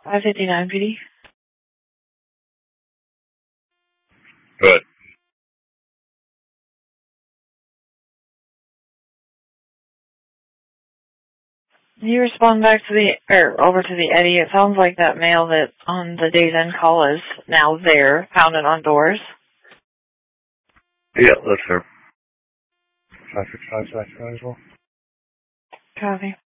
559 PD. Good. Can you respond back to over to the Eddie? It sounds like that male that on the day's end call is now there, pounding on doors. Yeah, that's her. 565 as well. Copy.